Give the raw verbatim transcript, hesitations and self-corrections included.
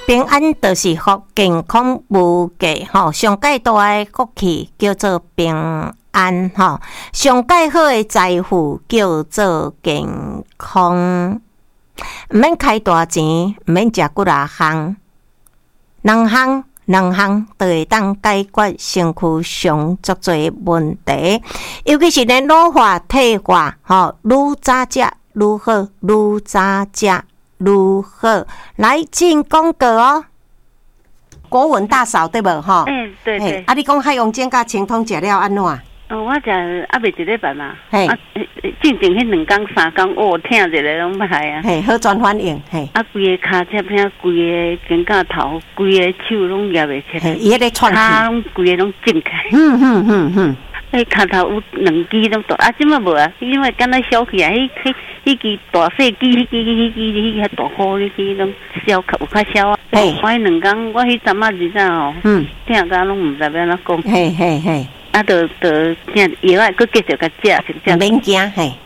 平安就是福，健康无价吼。上界大诶福气叫做平安吼，上界好诶财富叫做健康。毋免开大钱，毋免食几啊项，两项两项都会当解决身躯上足侪问题，尤其是咧老化退化吼，愈早食愈好，愈早食愈好。来进广告哦，国文大嫂对无吼？ 嗯，对对。 啊，你讲海洋煎甲清汤食了安怎？ 哦，我食啊未一礼拜嘛， 嘿， 啊，正正迄两工三工，哦，疼一个拢歹啊。 嘿，好转反应，嘿。 啊，规个骹贴疼，规个肩胛头，规个手拢夹袂起来。 嘿，伊迄个喘气，拢规个拢震开。 嗯嗯嗯嗯。 迄骹头有两支拢大，啊，即摆无啊，因为敢若小去啊，迄迄迄支大细支，迄支迄支迄支大箍，迄支拢小较有较小啊。 嘿， 我迄两工，我迄阵仔日子吼，嗯，疼甲拢毋知要安怎讲。 嘿嘿嘿。 啊，着着，正药啊，佮继续甲食，食。 免惊，嘿。